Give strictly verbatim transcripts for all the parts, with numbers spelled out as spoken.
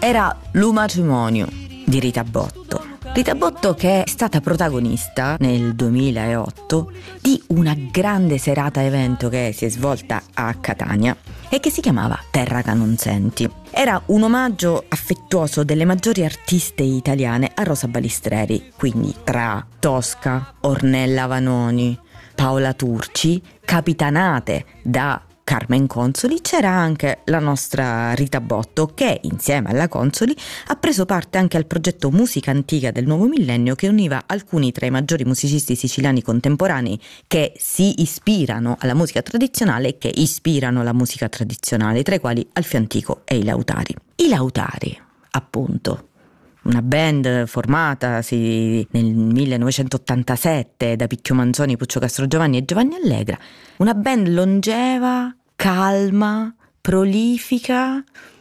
era Lu matrimonio di Rita Botto. Rita Botto che è stata protagonista nel duemilaotto di una grande serata evento che si è svolta a Catania e che si chiamava Terra che non senti. Era un omaggio affettuoso delle maggiori artiste italiane a Rosa Balistreri, quindi tra Tosca, Ornella Vanoni, Paola Turci, capitanate da Carmen Consoli. C'era anche la nostra Rita Botto che insieme alla Consoli ha preso parte anche al progetto Musica Antica del Nuovo Millennio, che univa alcuni tra i maggiori musicisti siciliani contemporanei che si ispirano alla musica tradizionale e che ispirano la musica tradizionale, tra i quali Alfio Antico e i Lautari. I Lautari, appunto, una band formatasi nel millenovecentottantasette da Picchio Manzoni, Puccio Castrogiovanni e Giovanni Allegra, una band longeva, calma, prolifica,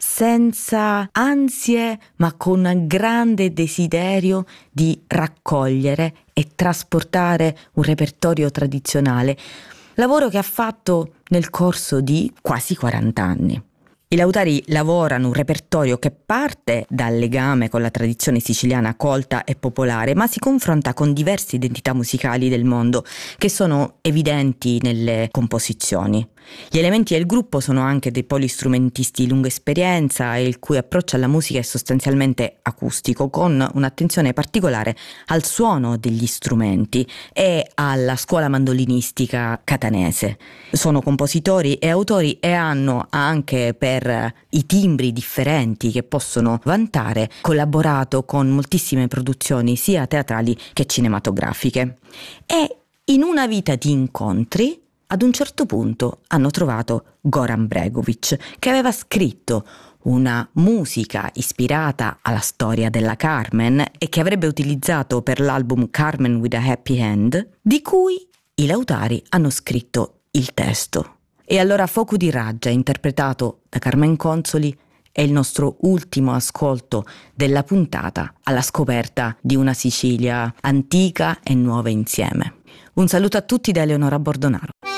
senza ansie ma con un grande desiderio di raccogliere e trasportare un repertorio tradizionale, lavoro che ha fatto nel corso di quasi quaranta anni. I Lautari lavorano un repertorio che parte dal legame con la tradizione siciliana colta e popolare, ma si confronta con diverse identità musicali del mondo che sono evidenti nelle composizioni. Gli elementi del gruppo sono anche dei polistrumentisti di lunga esperienza e il cui approccio alla musica è sostanzialmente acustico, con un'attenzione particolare al suono degli strumenti e alla scuola mandolinistica catanese. Sono compositori e autori e hanno anche, per i timbri differenti che possono vantare, collaborato con moltissime produzioni sia teatrali che cinematografiche. E in una vita di incontri, ad un certo punto hanno trovato Goran Bregović, che aveva scritto una musica ispirata alla storia della Carmen e che avrebbe utilizzato per l'album Carmen with a Happy End, di cui i Lautari hanno scritto il testo. E allora Fuoco di Raggia, interpretato da Carmen Consoli, è il nostro ultimo ascolto della puntata alla scoperta di una Sicilia antica e nuova insieme. Un saluto a tutti da Eleonora Bordonaro.